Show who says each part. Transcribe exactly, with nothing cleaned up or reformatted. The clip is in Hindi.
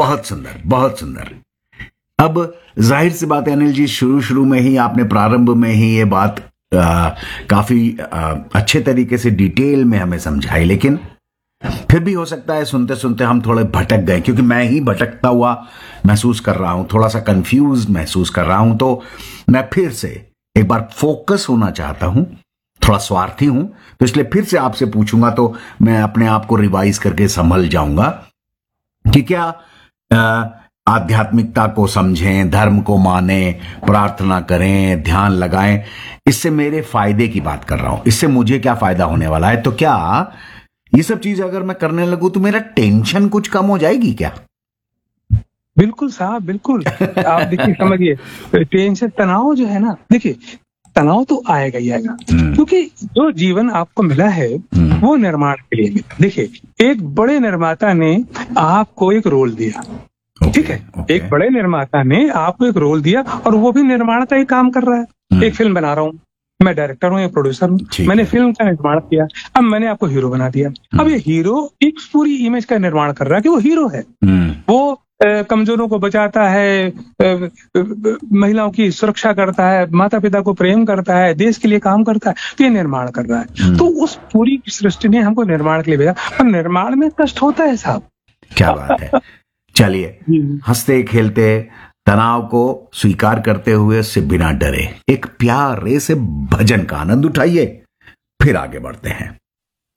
Speaker 1: बहुत सुंदर, बहुत सुंदर। अब जाहिर सी बात है अनिल जी, शुरू शुरू में ही आपने प्रारंभ में ही ये बात आ, काफी आ, अच्छे तरीके से डिटेल में हमें समझाई, लेकिन फिर भी हो सकता है सुनते सुनते हम थोड़े भटक गए, क्योंकि मैं ही भटकता हुआ महसूस कर रहा हूं, थोड़ा सा कंफ्यूज महसूस कर रहा हूं। तो मैं फिर से एक बार फोकस होना चाहता हूं, थोड़ा स्वार्थी हूं, तो इसलिए फिर से आपसे पूछूंगा, तो मैं अपने आप को रिवाइज करके संभल जाऊंगा कि क्या आ, आध्यात्मिकता को समझें, धर्म को माने, प्रार्थना करें, ध्यान लगाएं, इससे मेरे फायदे की बात कर रहा हूं, इससे मुझे क्या फायदा होने वाला है। तो क्या ये सब चीजें अगर मैं करने लगूं तो मेरा टेंशन कुछ कम हो जाएगी क्या?
Speaker 2: बिल्कुल साहब, बिल्कुल। आप देखिए, समझिए, टेंशन, तनाव जो है ना, देखिए तनाव तो आएगा ही आएगा, क्योंकि जो जीवन आपको मिला है वो निर्माण के लिए मिला। देखिए, एक बड़े निर्माता ने आपको एक रोल दिया, ठीक है, एक बड़े निर्माता ने आपको एक रोल दिया और वो भी निर्माण का ही काम कर रहा है। एक फिल्म बना रहा हूँ, मैं डायरेक्टर हूँ या प्रोड्यूसर हूँ, मैंने फिल्म का निर्माण किया, अब मैंने आपको हीरो बना दिया। अब ये हीरो एक पूरी इमेज का निर्माण कर रहा है कि वो हीरो है, वो कमजोरों को बचाता है, महिलाओं की सुरक्षा करता है, माता पिता को प्रेम करता है, देश के लिए काम करता है, तो ये निर्माण कर रहा है। तो उस पूरी सृष्टि ने हमको निर्माण के लिए भेजा, और निर्माण में कष्ट होता है साहब।
Speaker 1: क्या बात है। चलिए, हंसते खेलते तनाव को स्वीकार करते हुए, उससे बिना डरे एक प्यारे से भजन का आनंद उठाइए, फिर आगे बढ़ते हैं।